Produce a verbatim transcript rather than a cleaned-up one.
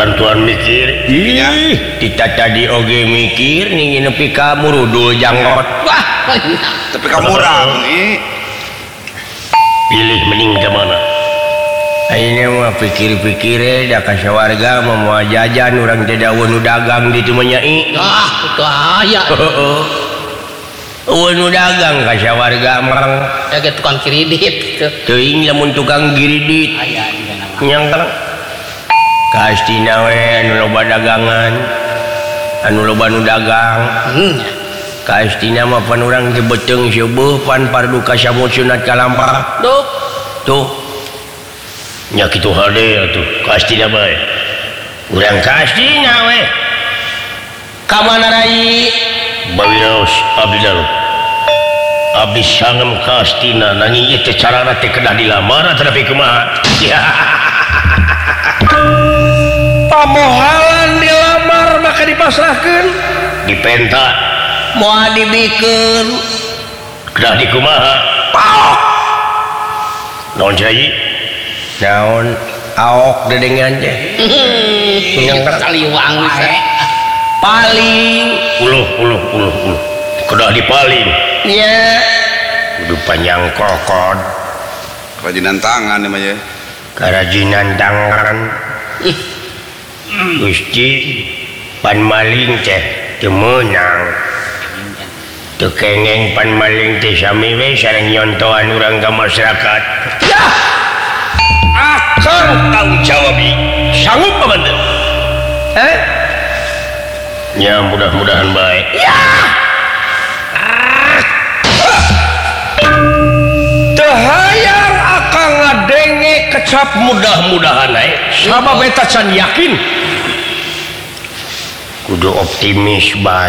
bantuan mikir ih kita tadi oge mikir nih nepi ka murudul janggot wah tapi kamu orang nih pilih mending ke mana ayeuna mah pikir-pikir da ka sawarga mau jajan urang teh daun nu dagang di teu nyai ah itu aya eueun nu dagang ka sawarga mah ya tukang kredit gitu teuing lamun tukang giridit aya di kana nyang kana kastina we anu loba dagangan anu loba nu dagang hmm kastina mah pan urang teh beteung seueuh pan pardu kasamut sunat kalampar duh tuh nya kitu hade atuh kastina bae urang kastina we ka mana rai bawios abdi dalu abdi sangem kastina nanging ieu teh carana teh kedah dilamar tapi kumaha pamohalan dilamar maka dipasrahkeun dipenta moal dibikeun kedah dikumaha paok naon cai naon aok dedengan teh yang kaliwang bisa paling uluh uluh uluh uluh kedah dipaling nya kudu panjang kokod kerajinan tangan ya mah ya kerajinan tangan Gusti pan maling teh teu meunang teu kengeng pan maling teh sami we sareng nyontohan urang ka masyarakat ya akan tanggung jawab sanggup apa teu eh ya mudah-mudahan baik ya hayang akan ngadenge kecap mudah-mudahan naik sabab eta can yakin kudu optimis bae